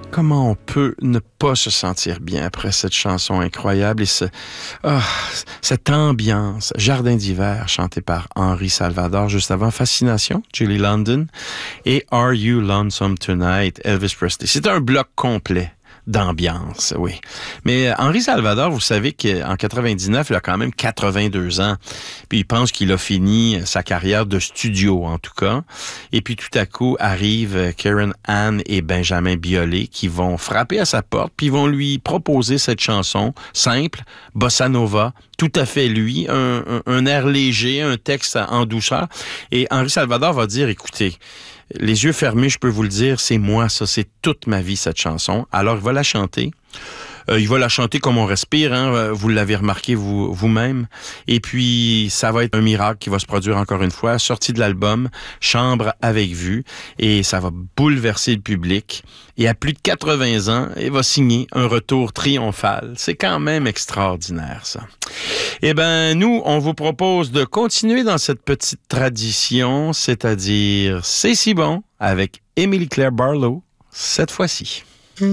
Comment on peut ne pas se sentir bien après cette chanson incroyable et cette ambiance, Jardin d'hiver, chanté par Henri Salvador, juste avant Fascination, Julie London, et Are You Lonesome Tonight, Elvis Presley. C'est un bloc complet d'ambiance, oui. Mais Henri Salvador, vous savez qu'en 99, il a quand même 82 ans. Puis il pense qu'il a fini sa carrière de studio, en tout cas. Et puis tout à coup, arrivent Karen Ann et Benjamin Biolay qui vont frapper à sa porte, puis vont lui proposer cette chanson simple, bossa nova, tout à fait lui, un air léger, un texte en douceur. Et Henri Salvador va dire, écoutez, les yeux fermés, je peux vous le dire, c'est moi, ça, c'est toute ma vie, cette chanson. Alors, il va la chanter. Il va la chanter comme on respire, hein, vous l'avez remarqué vous-même. Et puis, ça va être un miracle qui va se produire encore une fois, sortie de l'album, Chambre avec vue, et ça va bouleverser le public. Et à plus de 80 ans, il va signer un retour triomphal. C'est quand même extraordinaire, ça. Eh ben, nous, on vous propose de continuer dans cette petite tradition, c'est-à-dire C'est si bon avec Émilie Claire Barlow, cette fois-ci.